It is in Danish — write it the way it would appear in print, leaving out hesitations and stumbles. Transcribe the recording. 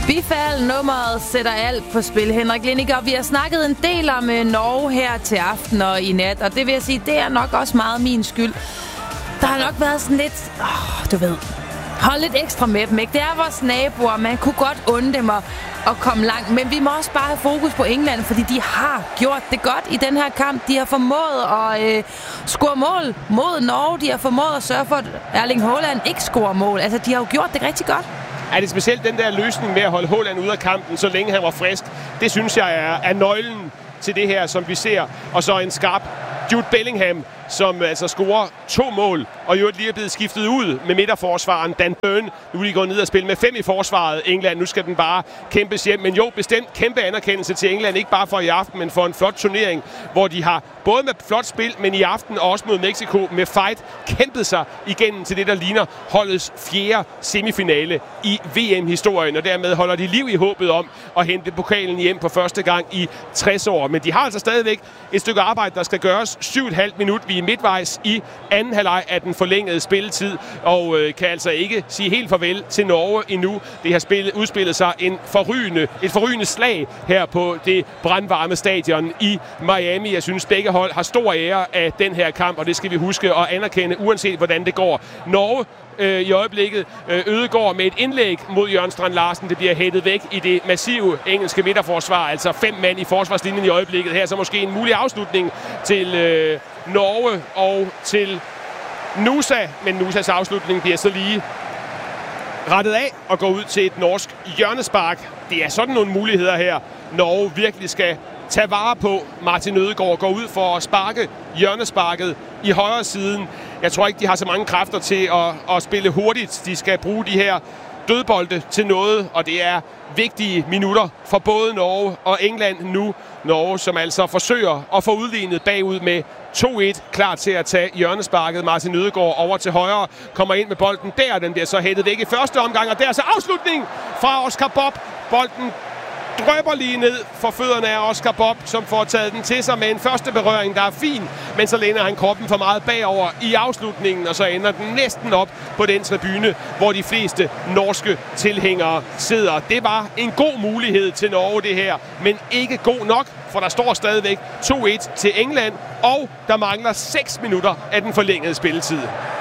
Bifald nummeret sætter alt på spil, Henrik Linnik, og vi har snakket en del om Norge her til aften og i nat, og det vil jeg sige, det er nok også meget min skyld. Der har nok været sådan lidt, du ved, hold lidt ekstra med dem, ikke? Det er vores naboer, man kunne godt unde dem at komme langt, men vi må også bare have fokus på England, fordi de har gjort det godt i den her kamp. De har formået at score mål mod Norge, de har formået at sørge for, at Erling Haaland ikke scorer mål. Altså, de har jo gjort det rigtig godt. Er det specielt den der løsning med at holde Haaland ude af kampen, så længe han var frisk? Det synes jeg er nøglen til det her, som vi ser. Og så en skarp Jude Bellingham, som altså scorer 2 mål, og jo lige er blevet skiftet ud med midterforsvaren Dan Burn. Nu er de gået ned og spille med 5 i forsvaret. England, nu skal den bare kæmpes hjem. Men jo, bestemt kæmpe anerkendelse til England, ikke bare for i aften, men for en flot turnering, hvor de har både med flot spil, men i aften og også mod Mexico med fight kæmpet sig igennem til det, der ligner holdets 4. semifinale i VM-historien, og dermed holder de liv i håbet om at hente pokalen hjem på første gang i 60 år. Men de har altså stadigvæk et stykke arbejde, der skal gøres. 7,5 minut. Vi er midtvejs i anden halvleg af den forlængede spilletid, og kan altså ikke sige helt farvel til Norge endnu. Det har udspillet sig et forrygende slag her på det brandvarme stadion i Miami. Jeg synes, begge hold har stor ære af den her kamp, og det skal vi huske at anerkende, uanset hvordan det går. Norge i øjeblikket Ødegaard med et indlæg mod Jørgen Strand Larsen. Det bliver hættet væk i det massive engelske midterforsvar. Altså 5 mand i forsvarslinjen i øjeblikket. Her så måske en mulig afslutning til Norge og til Nusa. Men Nusas afslutning bliver så lige rettet af og går ud til et norsk hjørnespark. Det er sådan nogle muligheder her, Norge virkelig skal tage vare på. Martin Ødegaard går ud for at sparke hjørnesparket i højre siden. Jeg tror ikke, de har så mange kræfter til at spille hurtigt. De skal bruge de her dødbolde til noget, og det er vigtige minutter for både Norge og England nu. Norge, som altså forsøger at få udlignet bagud med 2-1, klar til at tage hjørnesparket. Martin Ødegaard over til højre, kommer ind med bolden der. Den bliver så hættet væk i første omgang, og der er så afslutning fra Oscar Bob. Bolden drøber lige ned for fødderne af Oscar Bob, som får taget den til sig med en første berøring, der er fin, men så læner han kroppen for meget bagover i afslutningen, og så ender den næsten op på den tribune, hvor de fleste norske tilhængere sidder. Det var en god mulighed til Norge, det her, men ikke god nok, for der står stadigvæk 2-1 til England, og der mangler 6 minutter af den forlængede spilletid.